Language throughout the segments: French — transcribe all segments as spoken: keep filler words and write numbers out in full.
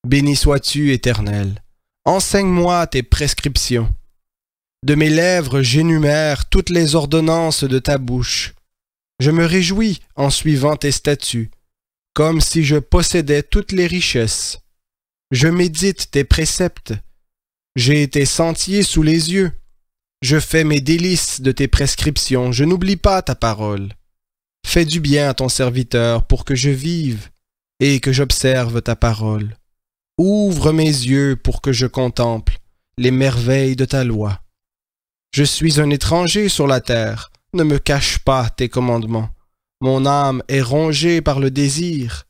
Béni sois-tu, Éternel. Enseigne-moi tes prescriptions. De mes lèvres j'énumère toutes les ordonnances de ta bouche. Je me réjouis en suivant tes statuts, comme si je possédais toutes les richesses. Je médite tes préceptes. J'ai tes sentiers sous les yeux. Je fais mes délices de tes prescriptions. Je n'oublie pas ta parole. Fais du bien à ton serviteur pour que je vive et que j'observe ta parole. Ouvre mes yeux pour que je contemple les merveilles de ta loi. Je suis un étranger sur la terre. Ne me cache pas tes commandements. Mon âme est rongée par le désir,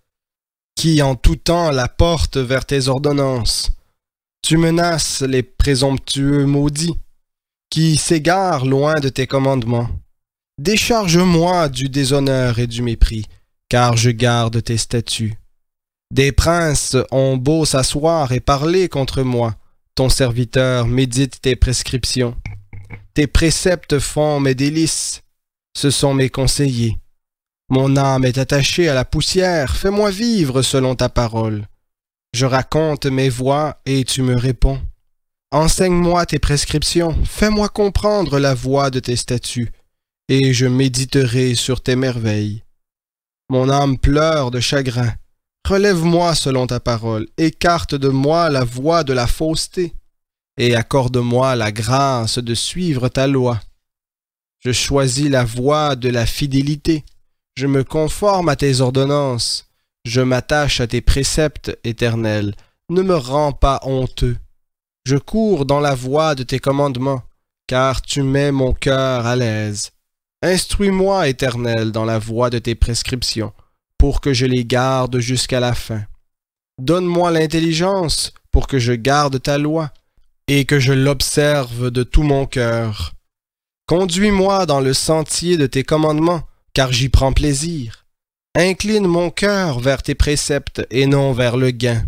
qui en tout temps la porte vers tes ordonnances. Tu menaces les présomptueux maudits, qui s'égarent loin de tes commandements. Décharge-moi du déshonneur et du mépris, car je garde tes statuts. Des princes ont beau s'asseoir et parler contre moi, ton serviteur médite tes prescriptions. Tes préceptes font mes délices, ce sont mes conseillers. Mon âme est attachée à la poussière, fais-moi vivre selon ta parole. Je raconte mes voies et tu me réponds. Enseigne-moi tes prescriptions, fais-moi comprendre la voie de tes statuts, et je méditerai sur tes merveilles. Mon âme pleure de chagrin. Relève-moi selon ta parole, écarte de moi la voie de la fausseté, et accorde-moi la grâce de suivre ta loi. Je choisis la voie de la fidélité, je me conforme à tes ordonnances, je m'attache à tes préceptes éternels, ne me rends pas honteux. Je cours dans la voie de tes commandements, car tu mets mon cœur à l'aise. Instruis-moi, Éternel, dans la voie de tes prescriptions, pour que je les garde jusqu'à la fin. Donne-moi l'intelligence pour que je garde ta loi, et que je l'observe de tout mon cœur. Conduis-moi dans le sentier de tes commandements, car j'y prends plaisir. Incline mon cœur vers tes préceptes et non vers le gain.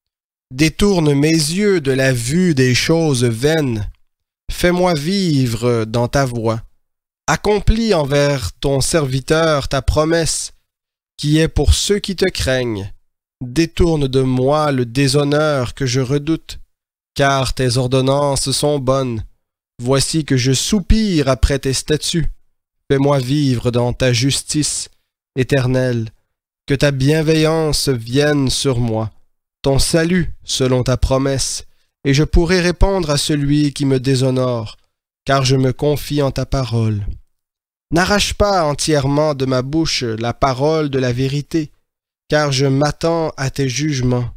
Détourne mes yeux de la vue des choses vaines. Fais-moi vivre dans ta voie. Accomplis envers ton serviteur ta promesse, qui est pour ceux qui te craignent. Détourne de moi le déshonneur que je redoute, car tes ordonnances sont bonnes. Voici que je soupire après tes statuts. Fais-moi vivre dans ta justice, Éternel, que ta bienveillance vienne sur moi, ton salut selon ta promesse, et je pourrai répondre à celui qui me déshonore, car je me confie en ta parole. N'arrache pas entièrement de ma bouche la parole de la vérité, car je m'attends à tes jugements.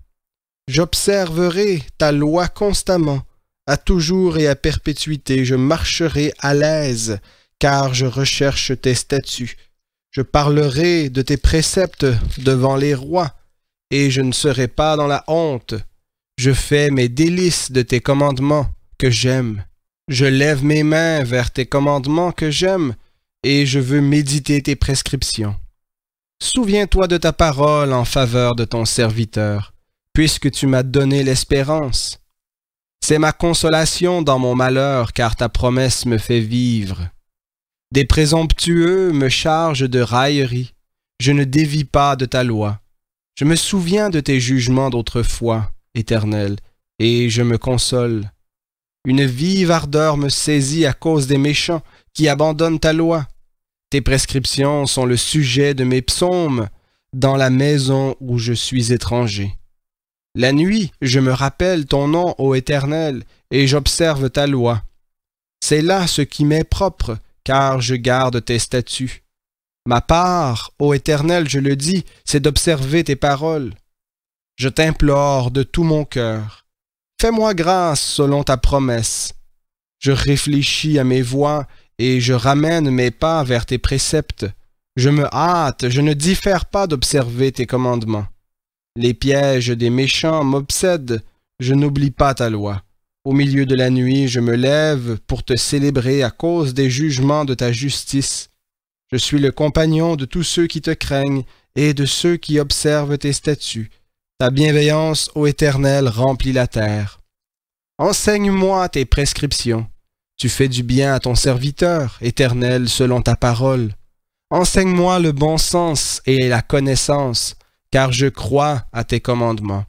J'observerai ta loi constamment, à toujours et à perpétuité, je marcherai à l'aise, car je recherche tes statuts. Je parlerai de tes préceptes devant les rois, et je ne serai pas dans la honte. Je fais mes délices de tes commandements que j'aime. Je lève mes mains vers tes commandements que j'aime, et je veux méditer tes prescriptions. Souviens-toi de ta parole en faveur de ton serviteur, puisque tu m'as donné l'espérance. C'est ma consolation dans mon malheur, car ta promesse me fait vivre. Des présomptueux me chargent de railleries. Je ne dévie pas de ta loi. Je me souviens de tes jugements d'autrefois, Éternel, et je me console. Une vive ardeur me saisit à cause des méchants qui abandonnent ta loi. Tes prescriptions sont le sujet de mes psaumes dans la maison où je suis étranger. La nuit, je me rappelle ton nom, ô Éternel, et j'observe ta loi. C'est là ce qui m'est propre, car je garde tes statuts. Ma part, ô Éternel, je le dis, c'est d'observer tes paroles. Je t'implore de tout mon cœur. Fais-moi grâce selon ta promesse. Je réfléchis à mes voies et je ramène mes pas vers tes préceptes. Je me hâte, je ne diffère pas d'observer tes commandements. Les pièges des méchants m'obsèdent, je n'oublie pas ta loi. Au milieu de la nuit, je me lève pour te célébrer à cause des jugements de ta justice. Je suis le compagnon de tous ceux qui te craignent et de ceux qui observent tes statuts. Ta bienveillance, ô Éternel, remplit la terre. Enseigne-moi tes prescriptions. Tu fais du bien à ton serviteur, Éternel, selon ta parole. Enseigne-moi le bon sens et la connaissance, car je crois à tes commandements.